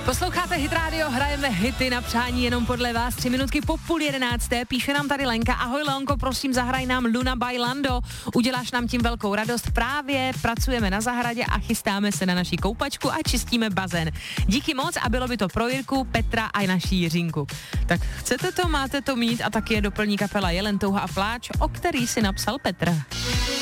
Posloucháte Hit Radio, hrajeme hity na přání jenom podle vás. 3 minutky po 10:30. Píše nám tady Lenka. Ahoj Leonko, prosím zahraj nám Luna by Lando. Uděláš nám tím velkou radost. Právě pracujeme na zahradě a chystáme se na naší koupačku a čistíme bazén. Díky moc a bylo by to pro Jirku, Petra a naší Jiřinku. Tak chcete to, máte to mít a taky je doplní kapela Jelentouha a pláč, o který si napsal Petr.